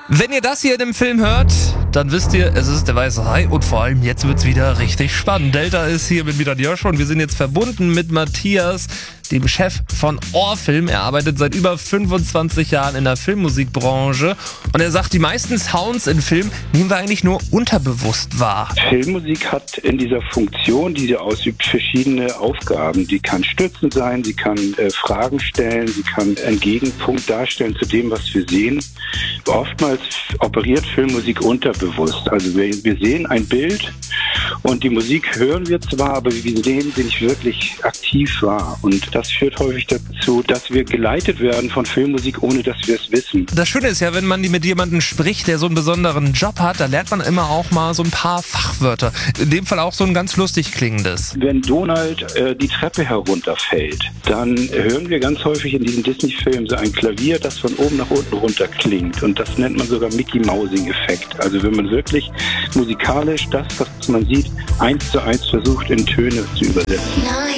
Wenn ihr das hier in dem Film hört, dann wisst ihr, es ist der Weiße Hai und vor allem jetzt wird's wieder richtig spannend. Delta ist hier mit Milan Joshua und wir sind jetzt verbunden mit Matthias, dem Chef von Ohrfilm. Er arbeitet seit über 25 Jahren in der Filmmusikbranche und er sagt, die meisten Sounds in Filmen nehmen wir eigentlich nur unterbewusst wahr. Filmmusik hat in dieser Funktion, die sie ausübt, verschiedene Aufgaben. Die kann stützend sein, sie kann Fragen stellen, sie kann einen Gegenpunkt darstellen zu dem, was wir sehen. Oftmals operiert Filmmusik unterbewusst. Also wir sehen ein Bild und die Musik hören wir zwar, aber wir nehmen sie nicht wirklich aktiv wahr. Und das führt häufig dazu, dass wir geleitet werden von Filmmusik, ohne dass wir es wissen. Das Schöne ist ja, wenn man mit jemandem spricht, der so einen besonderen Job hat, da lernt man immer auch mal so ein paar Fachwörter. In dem Fall auch so ein ganz lustig klingendes. Wenn Donald die Treppe herunterfällt, dann hören wir ganz häufig in diesen Disney-Filmen so ein Klavier, das von oben nach unten runter klingt. Und das nennt man sogar Mickey-Mousing-Effekt. Also wenn man wirklich musikalisch das, was man sieht, 1:1 versucht in Töne zu übersetzen.